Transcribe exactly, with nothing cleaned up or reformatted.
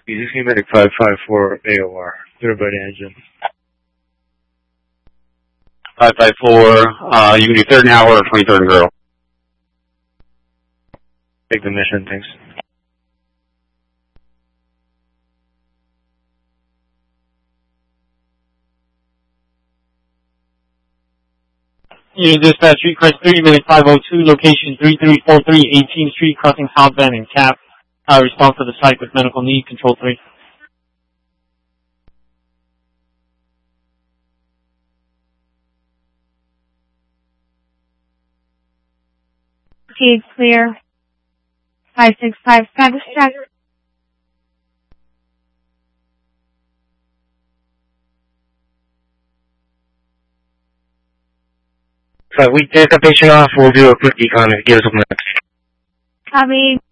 Easy Ski Medic five five four A O R. Clear by the engine. five five four, uh, you can do third and hour or twenty-third and girl. Take the mission, thanks. Unit Dispatch, Street Crest three, minute five oh two, location three three four three, eighteenth Street, crossing South Bend and Cap. Uh, response to the site with medical need, Control three. Gate clear. five six five status check. So we take a patient off, we'll do a quick econ if you give us a minute. Copy.